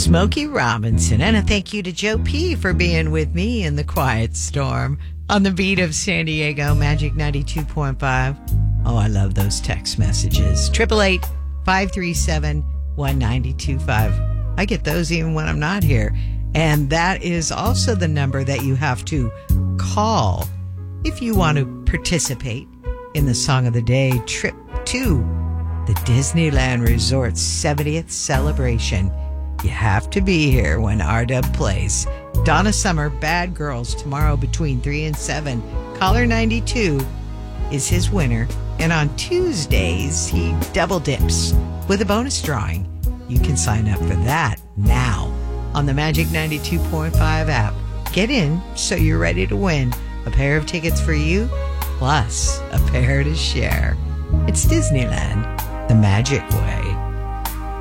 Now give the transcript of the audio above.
Smokey Robinson. And a thank you to Joe P. for being with me in the quiet storm on the beat of San Diego Magic 92.5. Oh, I love those text messages. 888-537-1925. I get those even when I'm not here. And that is also the number that you have to call if you want to participate in the Song of the Day trip to the Disneyland Resort's 70th celebration. You have to be here when R-Dub plays. Donna Summer, Bad Girls, tomorrow between 3 and 7. Caller 92 is his winner. And on Tuesdays, he double dips with a bonus drawing. You can sign up for that now on the Magic 92.5 app. Get in so you're ready to win a pair of tickets for you, plus a pair to share. It's Disneyland, the magic way.